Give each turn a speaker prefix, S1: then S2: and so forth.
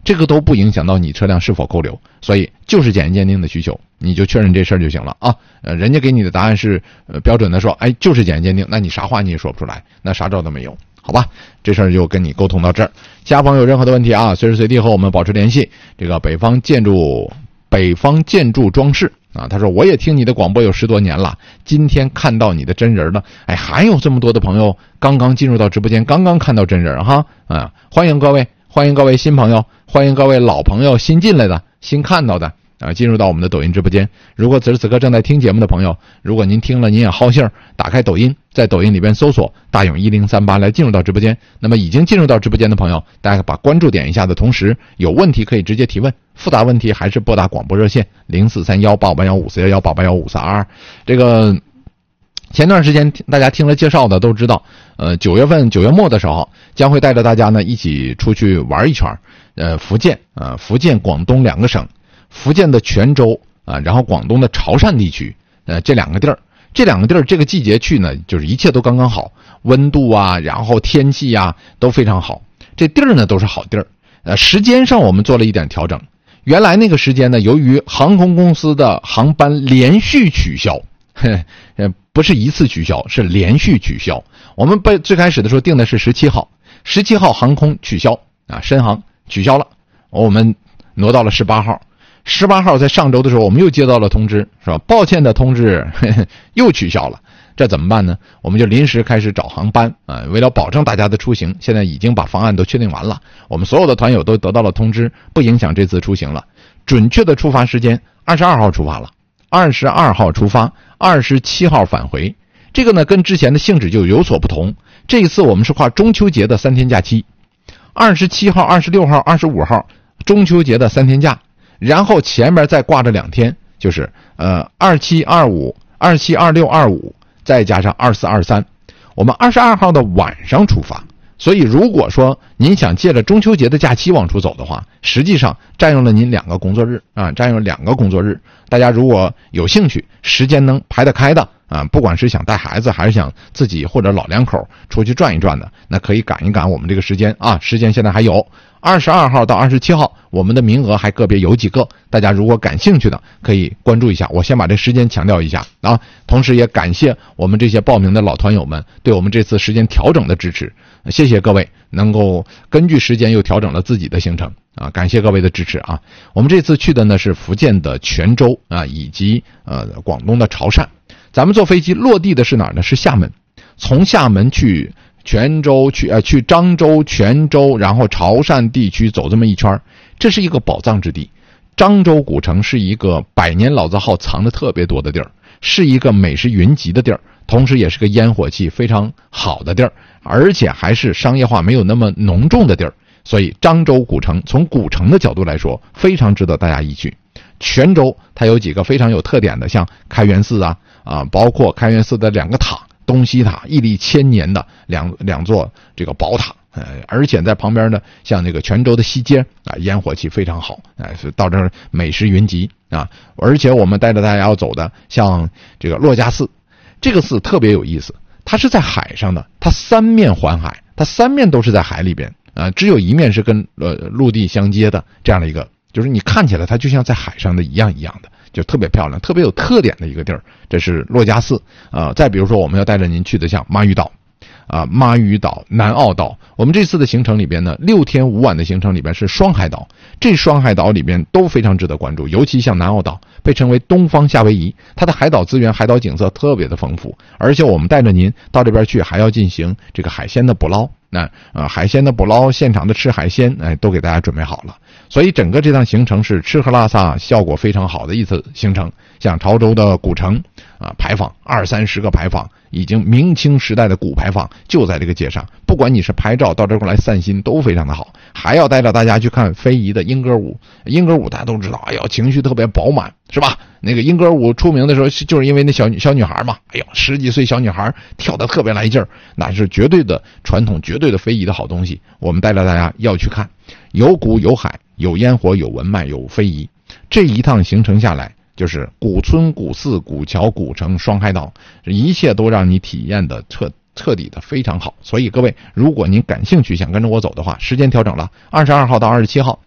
S1: 这个都不影响到你车辆是否扣留，所以就是检验鉴定的需求，你就确认这事儿就行了啊。人家给你的答案是标准的说，哎，就是检验鉴定，那你啥话你也说不出来，那啥招都没有，好吧？这事儿就跟你沟通到这儿。其他朋友有任何的问题啊，随时随地和我们保持联系。这个北方建筑装饰啊，他说我也听你的广播有10多年了，今天看到你的真人了，哎，还有这么多的朋友刚刚进入到直播间，刚刚看到真人哈，欢迎各位新朋友，欢迎各位老朋友新进来的、新看到的进入到我们的抖音直播间。如果此时此刻正在听节目的朋友，如果您听了您也好兴，打开抖音，在抖音里边搜索大勇1038来进入到直播间。那么已经进入到直播间的朋友，大家把关注点一下的同时，有问题可以直接提问，复杂问题还是拨打广播热线043188154188154222。这个前段时间大家听了介绍的都知道，9月末的时候将会带着大家呢一起出去玩一圈，福建广东2个省，福建的泉州然后广东的潮汕地区，这两个地儿这个季节去呢，就是一切都刚刚好，温度啊，然后天气啊都非常好，这地儿呢都是好地儿。时间上我们做了一点调整，原来那个时间呢，由于航空公司的航班连续取消，不是一次取消，是连续取消。我们最开始的时候定的是17号航空取消深航取消了，我们挪到了18号。18号在上周的时候我们又接到了通知，是吧？抱歉的通知，又取消了。这怎么办呢？我们就临时开始找航班为了保证大家的出行，现在已经把方案都确定完了，我们所有的团友都得到了通知，不影响这次出行了。准确的出发时间22号出发了，22号出发，27号返回。这个呢跟之前的性质就有所不同，这一次我们是跨中秋节的3天假期，27号、26号、25号中秋节的3天假，然后前面再挂着2天，就是27、25、27、26、25，再加上24、23。我们22号的晚上出发，所以如果说您想借着中秋节的假期往出走的话，实际上占用了您2个工作日占用2个工作日。大家如果有兴趣，时间能排得开的不管是想带孩子还是想自己或者老两口出去转一转的，那可以赶一赶我们这个时间时间现在还有22号到27号，我们的名额还个别有几个，大家如果感兴趣的可以关注一下。我先把这时间强调一下同时也感谢我们这些报名的老团友们对我们这次时间调整的支持，谢谢各位能够根据时间又调整了自己的行程感谢各位的支持我们这次去的呢是福建的泉州以及广东的潮汕。咱们坐飞机落地的是哪儿呢？是厦门，从厦门去泉州去漳州、泉州，然后潮汕地区走这么一圈，这是一个宝藏之地。漳州古城是一个100年老字号藏的特别多的地儿，是一个美食云集的地儿，同时也是个烟火气非常好的地儿，而且还是商业化没有那么浓重的地儿。所以漳州古城从古城的角度来说非常值得大家一去。泉州它有几个非常有特点的，像开元寺包括开元寺的2个塔，东西塔屹立1000年的两座这个宝塔，而且在旁边呢，像那个泉州的西街烟火气非常好，到这儿美食云集而且我们带着大家要走的像这个珞珈寺，这个寺特别有意思，它是在海上的，它3面环海，它3面都是在海里边只有1面是跟陆地相接的，这样的一个就是你看起来它就像在海上的一样的，就特别漂亮特别有特点的一个地儿。这是珞珈寺再比如说我们要带着您去的像妈屿岛妈屿岛、南澳岛。我们这次的行程里边呢，6天5晚的行程里边是双海岛，这双海岛里边都非常值得关注，尤其像南澳岛被称为东方夏威夷，它的海岛资源、海岛景色特别的丰富，而且我们带着您到这边去还要进行这个海鲜的捕捞，海鲜的捕捞，现场的吃海鲜都给大家准备好了。所以整个这趟行程是吃喝拉撒效果非常好的一次行程。像潮州的古城牌坊20-30个牌坊，已经明清时代的古牌坊就在这个街上，不管你是拍照到这块来散心都非常的好。还要带着大家去看非遗的英歌舞，英歌舞大家都知道情绪特别饱满，是吧？那个英歌舞出名的时候就是因为那小女孩嘛，10几岁小女孩跳得特别来劲儿，那是绝对的传统，绝对的非遗的好东西，我们带着大家要去看。有古有海，有烟火，有文脉，有非遗。这一趟行程下来，就是古村、古寺、古桥、古城、双海岛，一切都让你体验的彻底的非常好。所以各位，如果您感兴趣想跟着我走的话，时间调整了，22号到27号